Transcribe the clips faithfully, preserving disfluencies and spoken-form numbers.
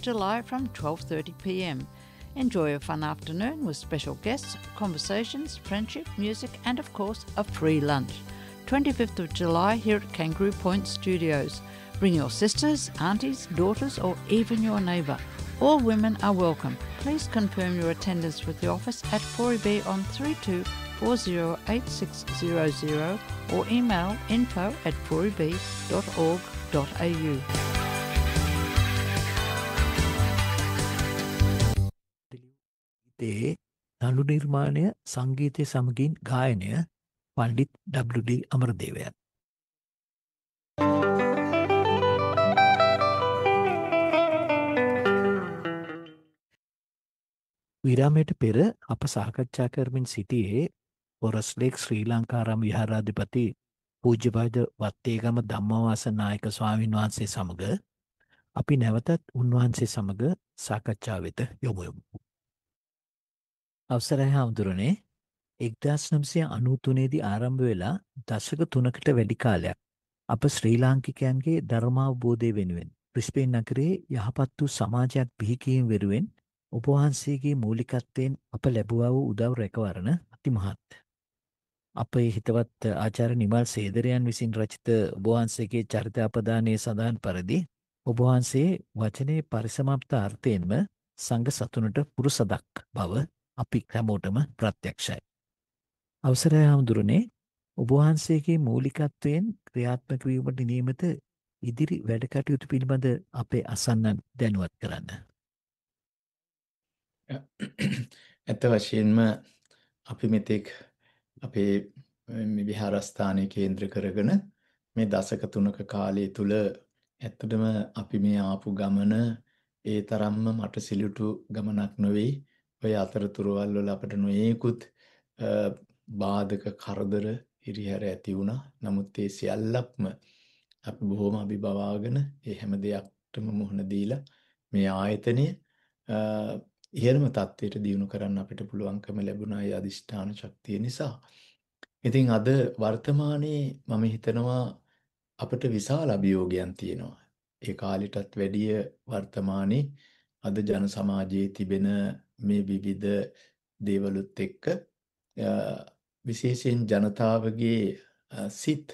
July from twelve thirty p m. Enjoy a fun afternoon with special guests, conversations, friendship, music and of course a free lunch. twenty-fifth of July here at Kangaroo Point Studios. Bring your sisters, aunties, daughters or even your neighbour. All women are welcome. Please confirm your attendance with the office at four E B on three two four zero eight six zero zero or email info at four e b dot org dot a u. තේ නළු නිර්මාණය සංගීතය සමගින් ගායනය Pandit W ඩී අමරදේවයන්. විරාමයට පෙර අප සාකච්ඡා කරමින් සිටියේ පොරස්ලේක් ශ්‍රී ලංකාරාම විහාරාධිපති පූජ්‍යපාද වත්තේගම ධම්මවාස නායක ස්වාමීන් වහන්සේ සමග අපි නැවතත් උන්වහන්සේ සමග සාකච්ඡා වෙත යොමු යමු. අවසරයි හාමුදුරනේ, එක්දාස් නම්සිය අනූ තුනේදී ආරම්භ වෙලා දශක තුනකට වැඩි කාලයක් අප ශ්‍රී ලාංකිකයන්ගේ ධර්මාවබෝධය වෙනුවෙන් බ්‍රිස්බේන් නගරයේ යහපත් වූ සමාජයක් බිහිකිරීම වෙනුවෙන් ඔබ වහන්සේගේ මූලිකත්වයෙන් අප ලැබුවා වූ උදව් රැකවරණ අතිමහත්. අපේ හිතවත් ආචාර්ය නිමල් සේදරයන් විසින් රචිත ඔබ වහන්සේගේ චරිත අපදානයේ සඳහන් පරිදි ඔබ වහන්සේ වචනේ පරිසමාප්ත අර්ථයෙන්ම සංඝ සතුනට පුරුසදක් බව අපි හැමෝටම ප්‍රත්‍යක්ෂයි. අවසරයි හාමුදුරනේ, ඔබ වහන්සේගේ මූලිකත්වයෙන් ක්‍රියාත්මක වීමට නියමිත ඉදිරි වැඩ කටයුතු පිළිබඳ අපේ අසන්නන් දැනුවත් කරන්න. ඇත්ත වශයෙන්ම අපි මෙතෙක් අපේ විහාරස්ථානයේ කේන්ද්‍ර කරගෙන මේ දශක තුනක කාලය තුල ඇත්තටම අපි මේ ආපු ගමන ඒ තරම්ම මට සිලුටු ගමනක් නොවේ. ඔය අතරතුරවල් වල අපිට නොයේකුත් බාධක කරදර හිරිහැර ඇති වුණා. නමුත් ඒ සියල්ලක්ම අපි බොහොම අභිබවාගෙන ඒ හැම දෙයක්ටම මුහුණ දීලා මේ ආයතනය ඉහළම තත්ත්වයට දියුණු කරන්න අපිට පුළුවන්කම ලැබුණා ඒ අදිෂ්ඨාන ශක්තිය නිසා. ඉතින් අද වර්තමානයේ මම හිතනවා අපිට විශාල අභියෝගයන් තියෙනවා. ඒ කාලෙටත් වැඩිය වර්තමානයේ අද ජන සමාජයේ තිබෙන මේ විවිධ දේවලුත් එක්ක විශේෂයෙන් ජනතාවගේ සිත්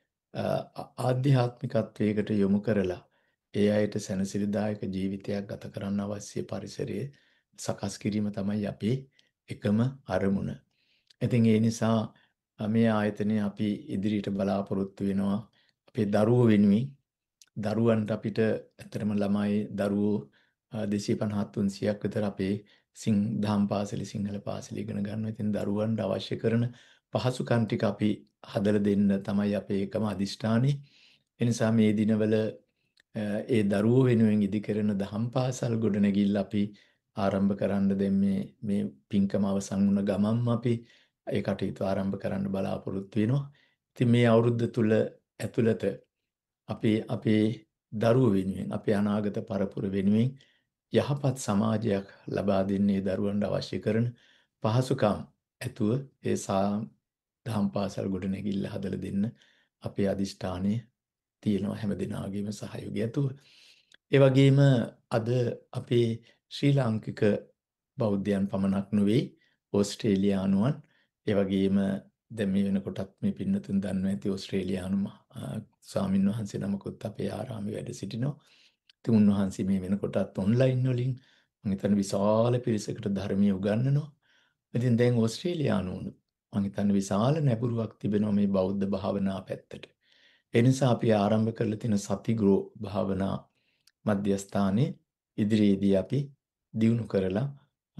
ආධ්‍යාත්මිකත්වයකට යොමු කරලා ඒ අයට සැනසිලිදායක ජීවිතයක් ගත කරන්න අවශ්‍ය පරිසරය සකස් කිරීම තමයි අපේ එකම අරමුණ. ඉතින් ඒ නිසා මේ ආයතනය අපි ඉදිරියට බලාපොරොත්තු වෙනවා අපේ දරුවෝ වෙනුවෙන්. දරුවන්ට අපිට ඇත්තටම ළමයි දරුවෝ දෙසිය පනහක් තුන්සියයක් විතර අපේ සිං දහම් පාසලේ සිංහල පාසලේ ඉගෙන ගන්නවා. ඉතින් දරුවන්ට අවශ්‍ය කරන පහසුකම් ටික අපි හදලා දෙන්න තමයි අපේ එකම අදිෂ්ඨානෙ. ඒ නිසා මේ දිනවල ඒ දරුවෝ වෙනුවෙන් ඉදි කරන දහම් පාසල් ගොඩනැගිල්ල අපි ආරම්භ කරන්න දැන් මේ මේ පින්කම අවසන් වුණ ගමන්ම අපි ඒ කටයුතු ආරම්භ කරන්න බලාපොරොත්තු වෙනවා. ඉතින් මේ අවුරුද්ද තුල ඇතුළත අපි අපේ දරුවෝ වෙනුවෙන් අපේ අනාගත පරපුර වෙනුවෙන් යහපත් සමාජයක් ලබා දෙන්නේ දරුවන්ට අවශ්‍ය කරන පහසුකම් ඇතුව ඒ දහම් පාසල් ගොඩනැගිල්ල හදලා දෙන්න අපේ අදිෂ්ඨානය තියෙනවා හැම දිනාගේම සහයෝගය ඇතුව. ඒ වගේම අද අපේ ශ්‍රී ලාංකික බෞද්ධයන් පමණක් නෙවෙයි ඕස්ට්‍රේලියානුවන් ඒ වගේම දැන් මේ වෙනකොටත් මේ පින්නතුන් දන්නවා ඇති ඕස්ට්‍රේලියානු ස්වාමීන් වහන්සේ නමකුත් අපේ ආරාමයේ වැඩ සිටිනවා. ඉතින් උන්වහන්සේ මේ වෙනකොටත් ඔන්ලයින් වලින් මම හිතන්නේ විශාල පිරිසකට ධර්මයේ උගන්වනවා. ඉතින් දැන් ඕස්ට්‍රේලියානුවෝ මම හිතන්නේ විශාල නැඹුරුවක් තිබෙනවා මේ බෞද්ධ භාවනා පැත්තට. ඒ නිසා අපි ආරම්භ කරලා තියෙන සතිග්‍රෝ භාවනා මධ්‍යස්ථානයේ ඉදිරියේදී අපි දියුණු කරලා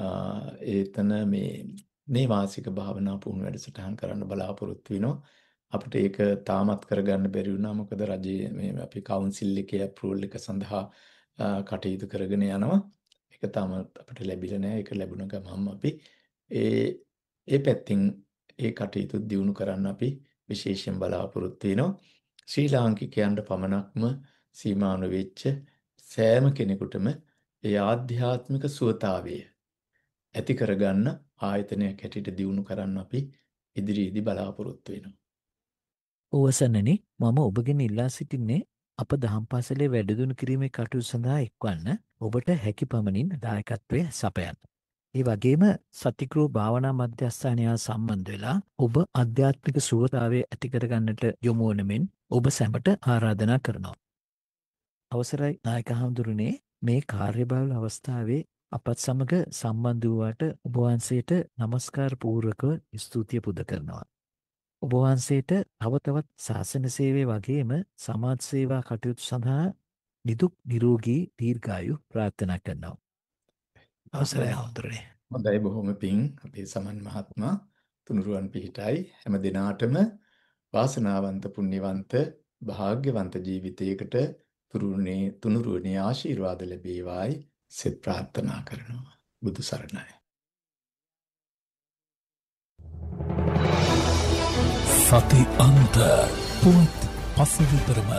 ඒතන මේ නේවාසික භාවනා පුහුණු වැඩසටහන් කරන්න බලාපොරොත්තු වෙනවා. අපිට ඒක තාමත් කරගන්න බැරි වුණා. මොකද රජයේ මේ අපි කවුන්සිල් එකේ අප්‍රූවල් එක සඳහා කටයුතු කරගෙන යනවා. ඒක තාමත් අපිට ලැබිලා නැහැ. ඒක ලැබුණ ගමන්ම අපි ඒ ඒ පැත්තෙන් ඒ කටයුතු දියුණු කරන්න අපි විශේෂයෙන් බලාපොරොත්තු වෙනවා. ශ්‍රී ලාංකිකයන්ට පමණක්ම සීමා නොවෙච්ච සෑම කෙනෙකුටම ඒ ආධ්‍යාත්මික සුවතාවය ඇති කරගන්න ආයතනයක් හැටියට දියුණු කරන්න අපි ඉදිරියේදී බලාපොරොත්තු වෙනවා. ඕවසන්නනි මම ඔබගෙන ඉල්ලා සිටින්නේ අප දහම් පාසලේ වැඩිදුණු කිරීමේ කටයුතු සඳහා එක්වන්න ඔබට හැකි පමණින් දායකත්වය සපයන්න. ඒ වගේම සතිගෘහ භාවනා මධ්‍යස්ථානය සම්බන්ධ වෙලා ඔබ අධ්‍යාත්මික සුවතාවය ඇති කරගන්නට යොමු වන මෙන් ඔබ සැමට ආරාධනා කරනවා. අවසරයි නායක හාමුදුරනේ, මේ කාර්යබහුල අවස්ථාවේ අපත් සමග සම්බන්ධ වූාට ඔබ වහන්සේට නමස්කාර පූර්වකව ස්තුතිය පුද කරනවා. ඔබ වහන්සේට තව තවත් ශාසන සේවය වගේම සමාජ සේවා කටයුතු සඳහා නිදුක් නිරෝගී දීර්ඝායු ප්‍රාර්ථනා කරනවා. අවසරයි හාමුදුරනේ. හොඳයි, බොහොම පිං අපේ සමන් මහත්මයා. තුනුරුවන් පිහිටයි හැම දිනාටම වාසනාවන්ත පුණ්‍යවන්ත භාග්‍යවන්ත ජීවිතයකට තුරුණේ තුනුරුවනේ ආශිර්වාද ලැබේවායි සෙත් ප්‍රාර්ථනා කරනවා. බුදු සරණයි. සති අන්ත පුවත් පසවිතරම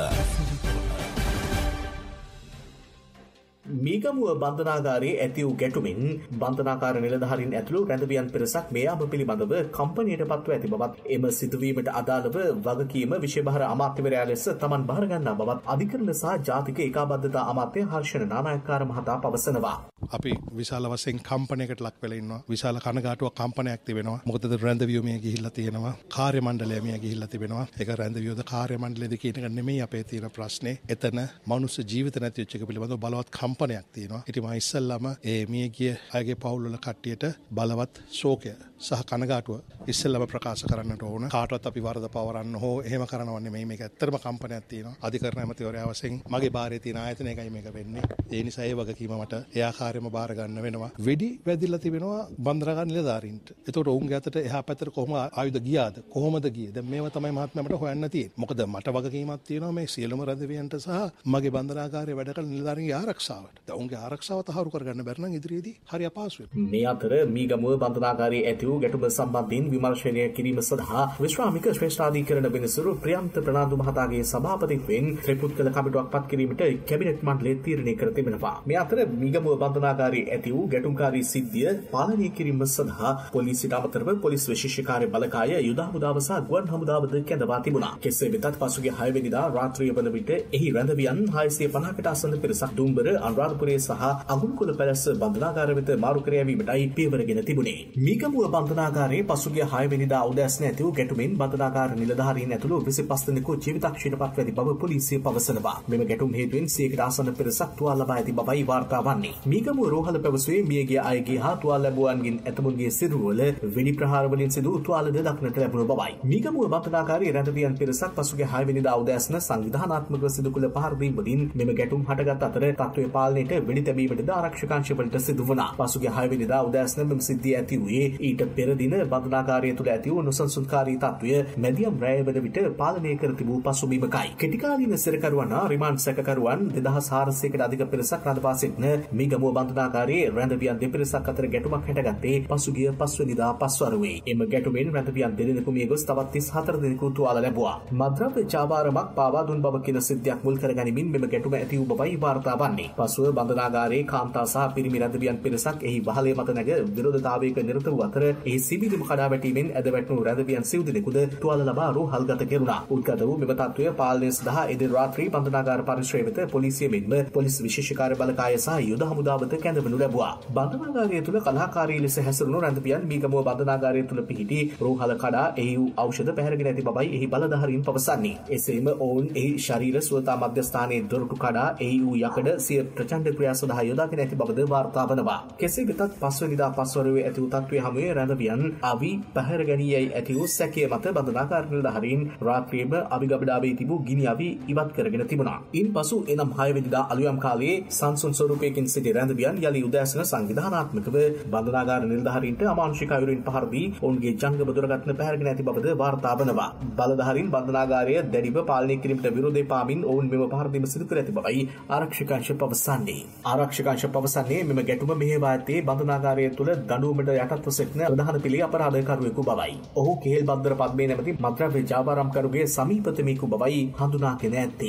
මීගමුව බන්ධනාගාරයේ ඇති වූ ගැටුමින් බන්ධනාකාර නිලධාරීන් ඇතුළු රැඳවියන් පිරිසක් මේ අම පිළිබඳව කම්පනයට පත්ව ඇති බවත්, එම සිදුවීමට අදාළව වගකීම විශේෂභාර අමාත්‍යවරයා ලෙස තමන් බාර ගන්නා බවත් අධිකරණ සහ ජාතික ඒකාබද්ධතා අමාත්‍ය හර්ෂණ නානායක්කාර මහතා පවසනවා. අපි විශාල වශයෙන් කම්පනයකට ලක් වෙලා ඉන්නවා. විශාල කනගාටුවක් කම්පනයක් තිබෙනවා. මොකද රැඳවියෝ මිය ගිහිල්ලා තියෙනවා. කාර්ය මණ්ඩලය මිය ගිහිල්ලා තිබෙනවා. ඒක රැඳවියෝද කාර්ය මණ්ඩලයේද කියන එක නෙමෙයි අපේ තියෙන ප්‍රශ්නේ. එතන මනුස්ස ජීවිත නැති වෙච්ච එක පිළිබඳව බලවත් කම්පනයක් තියෙනවා. ඉතින් මම ඉස්සල්ලාම ඒ මිය ගිය අයගේ පවුල් වල කට්ටියට බලවත් ශෝකය සහ කනගාටුව ඉස්සල්ලාම ප්‍රකාශ කරන්නට ඕන. කාටවත් අපි වරද පවරන්න හෝ එහෙම කරනව නෙමෙයි. මේක ඇත්තටම කම්පනයක් තියෙනවා. අධිකරණ ඇමතිවරයා වශයෙන් මගේ බාරේ තියෙන ආයතනයකයි මේක වෙන්නේ. ඒ නිසා ඒ වගකීම මට එයා කාර්යම බාර ගන්න වෙනවා. වෙඩි වැදිලා තිබෙනවා බන්දරගා නිලධාරීන්ට. ඒතකොට ඔවුන්ගේ අතට එහා පැත්තට කොහොම ආයුධ ගියාද? කොහොමද ගියේ? දැන් මේවා තමයි මහත්මයා මට හොයන්න තියෙන්නේ. මොකද මට වගකීමක් තියෙනවා මේ සියලුම රැඳවියන්ට සහ මගේ බන්දනාගාරයේ වැඩ කරන නිලධාරීන්ගේ ආරක්ෂාවට. දැන් ඔවුන්ගේ ආරක්ෂාව තහවුරු කරගන්න බැරි නම් ඉදිරියේදී හරි අපහසුයි. මේ අතර මීගමුව බන්ධනාගාරයේ ඇති වූ ගැටුම සම්බන්ධයෙන් විමර්ශනය කිරීම සඳහා විශ්‍රාමික ශ්‍රේෂ්ඨාධිකරණ වෙනසුරු ප්‍රියන්ත ප්‍රනාන්දු මහතාගේ සභාපතිත්වයෙන් ත්‍රිපුත්කල කමිටුවක් පත් කිරීමට කැබිනට් මණ්ඩලය තීරණය කර තිබෙනවා. මේ අතර මීගමුව බන්ධනාගාරයේ ඇති වූ ගැටුම්කාරී සිද්ධිය පාලනය කිරීම සඳහා පොලිසියට අමතරව පොලිස් විශේෂ කාර්ය බලකාය යුද හමුදාව සහ ගුවන් හමුදාවද කැඳවා තිබුණා. කෙසේ වෙතත් පසුගිය හය වෙනිදා රාත්‍රිය වන විට එහි රැඳවියන් හයසිය පනහකට ආසන්න පිරිසක් දුම්බර, අනුරාධපුරයේ සහ අගුන්කොළ පැලැස්ස බන්ධනාගාර වෙත මාරු කර යැවීමටයි පියවරගෙන තිබුණේ. මීගමුව බන්ධනාගාරයේ පසුගිය හය වෙනිදා උදෑසන ඇති වූ ගැටුමෙන් බන්ධනාගාර නිලධාරීන් ඇතුළු විසිපස් දෙනෙකු ජීවිතක්ෂයට පත් ඇති බව පොලිසිය පවසනවා. මෙම ගැටුම් හේතුවෙන් සියයකට ආසන්න පිරිසක් තුවාල ලබා ඇති බවයි වාර්තා වන්නේ. මීගමුව රෝහල පැවසුවේ මියගිය අයගේ හා තුවාල ලැබුවන්ගෙන් ඇතමුන්ගේ සිරුරවල වෙඩි ප්‍රහාර වලින් සිදු තුවාලද දක්නට ලැබුණු බවයි. මීගමුව බන්ධනාගාරයේ රැඳවියන් පිරිසක් පසුගිය හය වෙනිදා උදෑසන සංවිධානාත්මකව සිදු කළ පහර දීම් වලින් මෙම ගැටුම් හටගත් අතර තත්ත්වය පාලනයට වෙඩි තැබීමටද ආරක්ෂක අංශ වලට සිදු වුණා. පසුගිය හය වෙනිදා උදෑසන මෙම සිද්ධිය ඇති වූයේ ඊට පෙර දින බන්ධනාගාරය තුළ ඇති වූ නොසන්සුන්කාරී තත්ත්වය මැදියම් රැය වන විට පාලනය කර තිබූ පසුබිමකයි. කෙටිකාලීන සිරකරුවන් හා රිමාන්ඩ් සැකකරුවන් දෙදහස් හාරසියයකට අධික පිරිසක් රඳවා සිටින මීගමුව බන්ධනාගාරයේ රැඳවියන් දෙපිරිසක් අතර ගැටුමක් හැටගත්තේ පසුගිය පස්වැනිදා පස්වරුවේ. එම ගැටුමෙන් රැඳවියන් දෙදෙනෙකු මිය ගොස් තවත් තිස් හතර දෙනෙකු තුවාල ලැබුවා. මද්‍රව්‍ය චාබාරමක් පාවා දුන් බව කියන සිද්ධියක් මුල් කරගනිමින් මෙම ගැටුම ඇති වූ බවයි වාර්තා වන්නේ. පසුව බන්ධනාගාරයේ කාන්තා සහ පිරිමි රැඳවියන් පිරිසක් එහි වහලේ මත නැග විරෝධතාවයක නිරත වූ අතර එහි සිවිලුම කඩා වැටීමෙන් ඇද වැටුණු රැඳවියන් සිව් දෙනෙකුද තුවාල ලබා රෝහල්ගත කෙරුණා. උද්ගත වූ මෙම තත්ත්වය පාලනය සඳහා එදින රාත්‍රී බන්ධනාගාර පරිශ්‍රය වෙත පොලිසිය මෙන්ම පොලිස් විශේෂ කාර්ය බලකාය සහ යුද හමුදාවද කැඳවනු ලැබුවා. බන්ධනාගාරය තුළ කලහකාරී ලෙස හැසිරුණු රැඳවියන් මීගමුව බන්ධනාගාරය තුළ පිහිටි රෝහල කඩා එහි වූ ඖෂධ පැහැරගෙන ඇති බවයි එහි බලධාරීන් පවසන්නේ. එසේම ඔවුන් එහි ශරීර සුවතා මධ්‍යස්ථානයේ දොරටු කඩා එහි වූ යකඩ සිය ප්‍රචණ්ඩ ක්‍රියා සඳහා යොදාගෙන ඇති බවද වාර්තා වනවා. කෙසේ වෙතත් පස්වැනිදා පස්වරුවේ ඇති වූ තත්ත්වයේ හමුවේ රැඳවියන් අවි පැහැර ගැනීමයි ඇති වූ සැකය මත බන්ධනාගාර නිලධාරීන් රාත්‍රියේම අවි ගබඩාවේ තිබූ ගිනි අවි ඉවත් කරගෙන තිබුණා. ඉන්පසු එනම් හය වෙනිදා අලුයම් කාලයේ සංසුන් ස්වරූපයකින් සිටි රැඳවියන් යලි උදෑසන සංවිධානාත්මකව බන්ධනාගාර නිලධාරීන්ට අමානුෂික අයුරින් පහර දී ඔවුන්ගේ ජංගම දුරකථන පැහැරගෙන ඇති බවද වාර්තා වනවා. බලධාරීන් බන්ධනාගාරය දැඩිව පාලනය කිරීමට විරෝධය පාමින් ඔවුන් මෙම පහර දීම සිදු කර ඇති බවයි ආරක්ෂක අංශ පවසන්නේ. ආරක්ෂක අංශ පවසන්නේ මෙම ගැටුම මෙහෙයවා ඇත්තේ බන්ධනාගාරය තුළ දඬුවමට යටත්ව සිටින ප්‍රධාන පිළි අපරාධකාරයෙකු බවයි. ඔහු කේල් බද්දර පද්මේ නැමැති මද්‍රව්‍ය ජාවාරම්කරුගේ සමීපතමෙකු බවයි හඳුනාගෙන ඇත්තේ.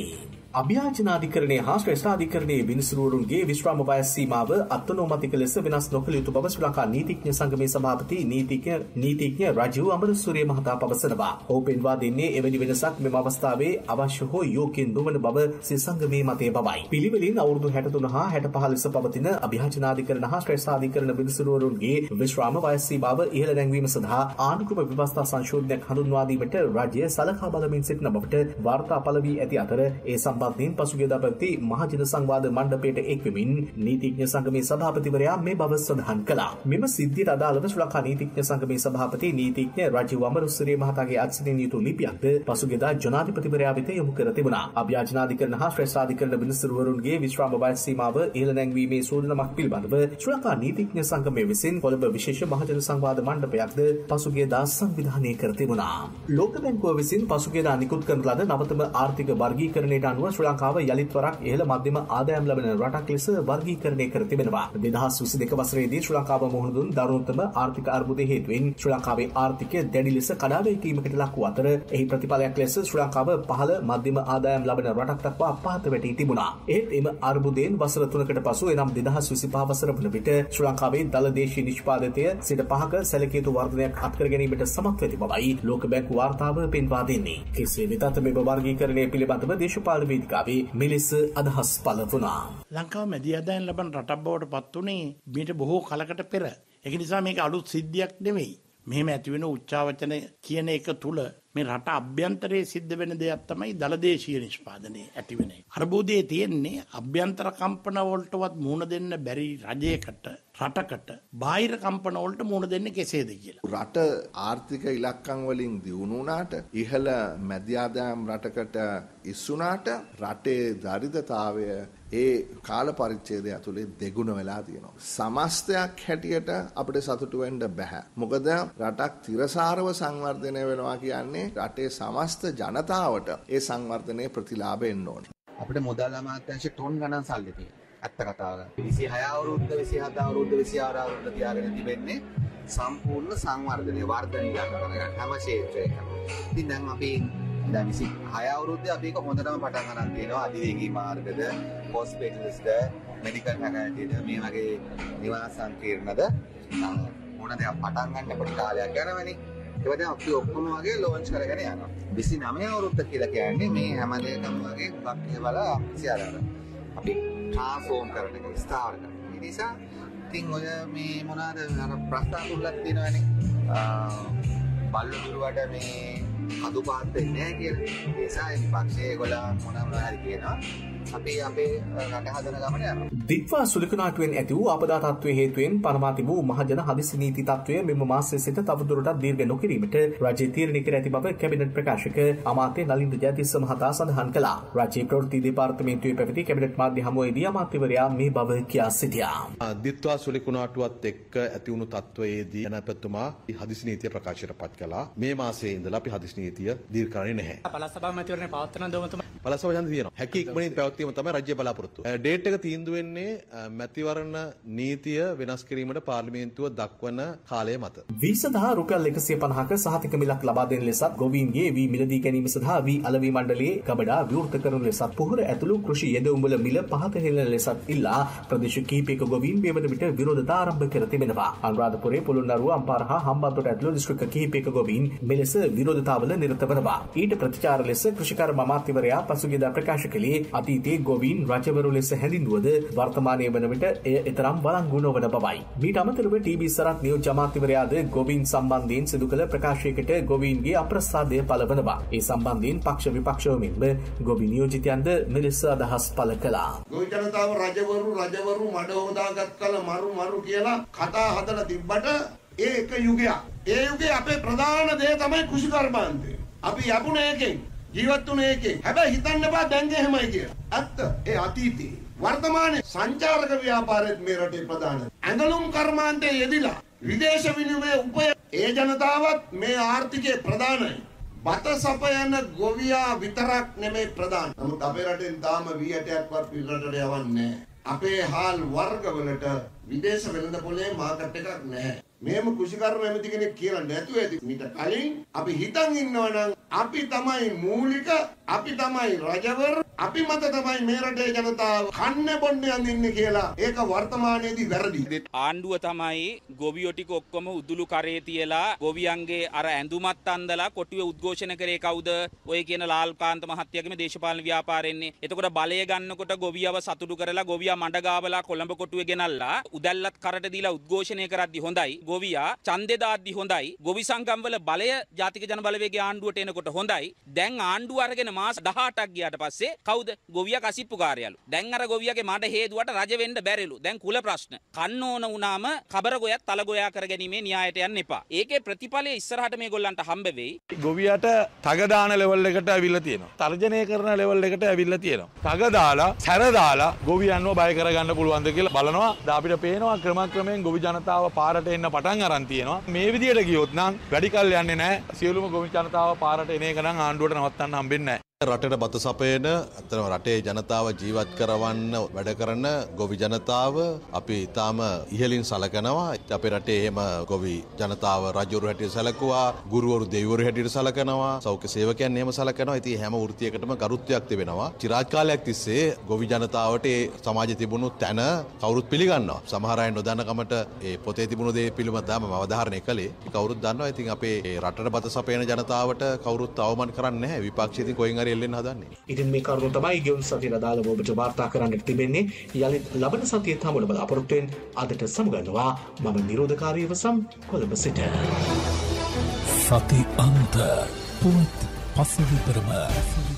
අභ්‍යාචනාධිකරණය හා ශ්‍රේෂ්ඨාධිකරණයේ විනිසුරුවරුන්ගේ විශ්‍රාම වයස් සීමාව අත්නෝමතික ලෙස වෙනස් නොකළ යුතු බව ශ්‍රී ලංකා නීතිඥ සංගමේ සභාපති නීතිඥ නීතිඥ රජීව් අමරසූරිය මහතා පවසනවා. ඔහු පෙන්වා දෙන්නේ එවැනි වෙනසක් මෙම අවස්ථාවේ අවශ්‍ය හෝ යෝග්‍ය නොවන බව සිය සංගමේ මතය බවයි. පිළිවෙලින් අවුරුදු හැට තුන හා හැට පහ ලෙස පවතින අභ්‍යාචනාධිකරණ හා ශ්‍රේෂ්ඨාධිකරණ විනිසුරුවරුන්ගේ විශ්‍රාම වයස් සීමාව ඉහළ නැංවීම සඳහා ආණ්ඩුක්‍රම ව්‍යවස්ථා සංශෝධනයක් හඳුන්වා දීමට රජය සලකා බලමින් සිටින බවට වාර්තා පළ වී ඇති අතර ඒ සම්බන්ධයෙන් පසුගියදා පැවති මහජන සංවාද මණ්ඩපයට එක්වෙමින් නීතිඥ සංගමේ සභාපතිවරයා මේ බව සඳහන් කළා. මෙම සිද්ධියට අදාළව ශ්‍රී ලංකා නීතිඥ සංගමේ සභාපති නීතිඥ රජීව් අමරසූරිය මහතාගේ අත්සනින් යුතු ලිපියක්ද පසුගියදා ජනාධිපතිවරයා වෙත යොමු කර තිබුණා. අභ්‍යාචනාධිකරණ හා ශ්‍රේෂ්ඨාධිකරණ විනිසුරුවරුන්ගේ විශ්‍රාම වයස් සීමාව ඉහළ නැංවීමේ සූදානමක් පිළිබඳව ශ්‍රී ලංකා නීතිඥ සංගමය විසින් කොළඹ විශේෂ මහජන සංවාද මණ්ඩපයක්ද පසුගියදා සංවිධානය කර තිබුණා. ලෝක බැංකුව විසින් පසුගියදා නිකුත් කරන ලද නවතම ආර්ථික වර්ගීකරණයට අනුව ශ්‍රී ලංකාව යලිත් වරක් ඉහළ මධ්‍යම ආදායම් ලබන රටක් ලෙස වර්ගීකරණය කර තිබෙනවා. දෙදහස් විසි දෙක වසරේදී ශ්‍රී ලංකාව මුහුණ දුන් දරුණුතම ආර්ථික අර්බුදය හේතුවෙන් ශ්‍රී ලංකාවේ ආර්ථිකය දැඩි ලෙස කඩාවැටීමකට ලක් වූ අතර එහි ප්‍රතිඵලයක් ලෙස ශ්‍රී ලංකාව පහළ මධ්‍යම ආදායම් ලබන රටක් දක්වා පහත වැටී තිබුණා. එහෙත් එම අර්බුදයෙන් වසර තුනකට පසු එනම් දෙදහස් විසි පහ වසර වන විට ශ්‍රී ලංකාවේ දළ දේශීය නිෂ්පාදනය සිට පහක සැලකිය යුතු වර්ධනයක් අත්කර ගැනීමට සමත් වෙති බවයි ලෝක බැංකු වාර්තාව පෙන්වා දෙන්නේ. කෙසේ වෙතත් මෙම වර්ගීකරණය පිළිබඳව දේශපාලන වේදිකාවේ මෙලෙස අදහස් පළ වුණා. ලංකාව මැදි ආදායම් ලබන රටක් බවට පත් වුණේ මීට බොහෝ කලකට පෙර. ඒක නිසා මේක අලුත් සිද්ධියක් නෙවෙයි. මෙහෙම ඇති වෙන උච්චාවචන කියන එක තුල මේ රට අභ්‍යන්තරයේ සිද්ධ වෙන දෙයක් තමයි දළදේශීය නිෂ්පාදනයේ ඇති වෙන එක. අර්බුදයේ තියෙන්නේ අභ්‍යන්තර කම්පන වලටවත් මුහුණ දෙන්න බැරි රජයකට රටකට බාහිර කම්පන වලට මුහුණ දෙන්නේ කෙසේද කියලා. රට ආර්ථික ඉලක්කම් වලින් දියුණු වුණාට ඉහළ මැදි ආදායම් රටකට ඉස්සුණාට රටේ දරිද්‍රතාවය ඒ කාල පරිච්ඡේදය ඇතුලේ දෙගුණ වෙලා තියෙනවා. සමස්තයක් හැටියට අපිට සතුටු වෙන්න බෑ. මොකද රටක් තිරසාරව සංවර්ධනය වෙනවා කියන්නේ රටේ සමස්ත ජනතාවට ඒ සංවර්ධනයේ ප්‍රතිලාභ එන්න ඕනේ. අපිට මුදල් අමාත්‍යාංශ ටොන් ගණන් සල්ලි තියෙනවා. ඇත්ත කතාව. විසිහය අවුරුද්ද විසිහත අවුරුද්ද විසිආර අවුරුද්ද තියාගෙන තිබෙන්නේ සම්පූර්ණ සංවර්ධනය වර්ධනය කරගන්න හැම ක්ෂේත්‍රයකම. ඉතින් දැන් අපි දැන් විසිහය අවුරුද්දේ අපි එක හොඳටම පටන් ගන්න තියෙනවා. අධිවේගී මාර්ගද, හොස්පිටල්ස්ද, මෙඩිකල් ෆැකල්ටිද, මේ වගේ නිවාස සංකීර්ණද මොන දෙයක් පටන් ගන්න පොඩි කාලයක් යනවනේ. ඒක දැන් අපි ඔක්කොම වගේ ලොන්ච් කරගෙන යනවා. විසිනවය අවුරුද්ද කියලා කියන්නේ මේ හැම දෙයකම වගේ හුඟක් කියලා විසිආර අපි ට්‍රාන්ස්ෆෝම් කරන එක ස්ථාවර කරන. ඒ නිසා ඉතින් ඔය මේ මොනවාද අර ප්‍රස්තාව තුලක් තියෙනවනේ. බල්ලුදුරුවට මේ අදු පාත් වෙන්නේ නැහැ කියලා. ඒ නිසා විපක්ෂයේ ඒගොල්ලෝ මොන මොනවා හරි කියනවා. අපි අපේ රට හදන ගමන යනවා. දික්වා සුලිකුණාටුවෙන් ඇති වූ ආපදා තත්ත්වයේ හේතුවෙන් පනමා තිබූ මහජන හදිසි නීති තත්ත්වය මෙම මාසයේ සිට තවදුරටත් දීර්ඝ නොකිරීමට රජය තීරණය කර ඇති බව කැබිනට් ප්‍රකාශක අමාත්‍ය නලින්ද ජයතිස්ස මහතා සඳහන් කළා. රාජ්‍ය ප්‍රවෘත්ති දෙපාර්තමේන්තුවේ පැවති කැබිනට් මාධ්‍ය හමුවේදී අමාත්‍යවරයා මේ බව කියා සිටියා. දිත්වා සුලිකුණාටුවත් එක්ක ඇති වුණු තත්ත්වයේදී ජනාධිපතිතුමා හදිසි නීතිය ප්‍රකාශයට පත් කළා. මේ මාසයේ ඉඳලා අපි හදිසි නීතිය දීර්ඝ කරන්නේ නැහැ. පළාත් සභාව මැතිවරණය පවත්වන දවතුමා පළාත් සභාව ඡන්ද තියෙනවා. හැකි ඉක්මනින් පැවැත්වීම තමයි රාජ්‍ය බලාපොරොත්තු. ඩේට් එක තීන්දුව වෙන්නේ මැතිවරණ නීතිය වෙනස් කිරීමට පාර්ලිමේන්තුව දක්වන කාලය මත. වී සඳහා රුපියල් එකසිය පනහක සහතික මිලක් ලබා දෙන ලෙසත් ගොවීන්ගේ වී මිලදී ගැනීම සඳහා වී අලෙවි මණ්ඩලයේ ගබඩා විවෘත කරන ලෙසත් පුහුර ඇතුළු කෘෂි යෙදවුම්වල මිල පහත හෙළන ලෙසත් ඉල්ලා ප්‍රදේශ කිහිපයක ගොවීන් මේ වන විට විරෝධතා ආරම්භ කර තිබෙනවා. අනුරාධපුරයේ පොළොන්නරුව අම්පාර හා හම්බන්තොට ඇතුළු දිස්ත්‍රික්ක කිහිපයක ගොවීන් මෙලෙස විරෝධතාවල නිරත වනවා. ඊට ප්‍රතිචාර ලෙස කෘෂිකර්ම අමාත්‍යවරයා පසුගියදා ප්‍රකාශ කළේ අතීතයේ ගොවීන් රජවරු ලෙස හැඳින්වුවද වර්තමානයේ වන විට එය එතරම් බලංගු නොවන බවයි. මීට අමතරව ටීබී සරත් නියෝජ්‍ය අමාත්‍යවරයාද ගොවීන් සම්බන්ධයෙන් සිදු කළ ප්‍රකාශයකට ගොවීන්ගේ අප්‍රසාදය පළවනවා. ඒ සම්බන්ධයෙන් පක්ෂ විපක්ෂව මෙන්ම ගොවි නියෝජිතයන්ද මෙලෙස අදහස් පළ කළා. ගොවි ජනතාව රජවරු රජවරු මඩ හොදාගත් කල මරු මරු කියලා කතා හදලා තිබ්බට ඒ එක යුගයක්. ඒ යුගයේ අපේ ප්‍රධාන දේ තමයි කෘෂිකර්මාන්තය. අපි යපුණ එකෙන් ජීවත් වුණ එකෙන්. හැබැයි හිතන්න බෑ දැන් එහෙමයි කියලා. ඇත්ත ඒ අතීතේ වර්තමානයේ සංචාරක ව්‍යාපාරයේත් මේ රටේ ප්‍රධාන ඇඟලුම් කර්මාන්තයේ යෙදිලා විදේශ විනිමය උපය ඒ ජනතාවත් මේ ආර්ථිකයේ ප්‍රධානයි. බත සපයන ගොවියා විතරක් නෙමෙයි ප්‍රධාන. නමුත් අපේ රටෙන් තාම වී ඇටයක්වත් පිටරටට යවන්නේ නැහැ. අපේ හාල් වර්ගවලට විදේශ වෙළඳ පොලේ මාකට් එකක් නැහැ. මේම කෘෂිකර්ම ඇමති කෙනෙක් කියලා නැතුව ඇති. මීට කලින් අපි හිතන් ඉන්නවා නම් අපි තමයි මූලික, අපි තමයි රජවරු, අපි මත තමයි මේ රටේ ජනතාව කන්නේ බොන්නේ අඳින්නේ කියලා. ඒක වර්තමානයේදී වැරදි. ආණ්ඩුව තමයි ගොවියෝ ටික ඔක්කොම උදුළු කරේ තියලා ගොවියන්ගේ අර ඇඳුමත් අන්දලා කොටුවේ උද්ඝෝෂණ කරේ කවුද? ඔය කියන ලාල්කාන්ත මහත්තයාගේම දේශපාලන ව්‍යාපාරෙන්නේ. එතකොට බලය ගන්නකොට ගොවියව සතුටු කරලා ගොවියා මඩ ගාවලා කොළඹ කොටුවේ ගෙනල්ලා උදැල්ලත් කරට දීලා උද්ඝෝෂණය කරද්දි හොඳයි. ගොවියා ඡන්දේ දාද්දි හොඳයි. ගොවි සංගම් වල බලය ජාතික ජන බලවේගයේ ආණ්ඩුවට එනකොට හොඳයි. දැන් ආණ්ඩුව අරගෙන මාස දහඅටක් ගියාට පස්සේ කවුද? ගොවියා කසිප්පුකාරයලු. දැන් අර ගොවියාගේ මඩ හේදුවට රජ වෙන්න බැරිලු. දැන් කුල ප්‍රශ්න. කන්න ඕන වුණාම කබර ගොයත් තල ගොයා කරගැනීමේ න්‍යායට යන්න එපා. ඒකේ ප්‍රතිඵලය ඉස්සරහට මේගොල්ලන්ට හම්බ වෙයි. ගොවියට තග දාන ලෙවල් එකට ඇවිල්ලා තියෙනවා. තර්ජනය කරන ලෙවල් එකට ඇවිල්ලා තියෙනවා. තග දාලා, සැර දාලා ගොවියන්ව බය කරගන්න පුළුවන්ද කියලා බලනවා. අපිට පේනවා ක්‍රමක්‍රමයෙන් ගොවි ජනතාව පාරට එන්න පටන් අරන් තියෙනවා. මේ විදියට ගියොත් නම් වැඩි කල් යන්නේ නැහැ. සියලුම ගොවි ජනතාව පාරට එන එක නම් ආණ්ඩුවට නවත්තන්න හම්බෙන්නේ නැහැ. රටට බත සපයන අතන රටේ ජනතාව ජීවත් කරවන්න වැඩ කරන ගොවි ජනතාව අපි ඊටාම ඉහළින් සලකනවා. අපේ රටේ එහෙම ගොවි ජනතාව රජවරු හැටියට සලකුවා, ගුරුවරු දෙවිවරු හැටියට සලකනවා, සෞඛ්‍ය සේවකයන් එහෙම සලකනවා. ඉතින් හැම වෘත්තියකටම ගරුත්වයක් තිබෙනවා. චිරාත් කාලයක් තිස්සේ ගොවි ජනතාවට ඒ සමාජයේ තිබුණු තැන කවුරුත් පිළිගන්නවා. සමහර අය නොදන්න කමට ඒ පොතේ තිබුණු දේ පිළිබඳව මම අවධාරණය කළේ. කවුරුත් දන්නවා. ඉතින් අපේ රටට බත සපයන ජනතාවට කවුරුත් අවමන් කරන්නේ නැහැ. විපක්ෂය ඉතින් කොහෙන් ඉතින් මේ කරුණු තමයි ගෙවුම් සතියට අදාළව ඔබට වාර්තා කරන්නට තිබෙන්නේ. යලිත් ලබන සතියේ හමුවන බලාපොරොත්තුෙන් අදට සමුගන්නවා. මම නිරෝධකාරී වසම් කොළඹ සිට. සති අන්ත පුවත් පසුවිතරම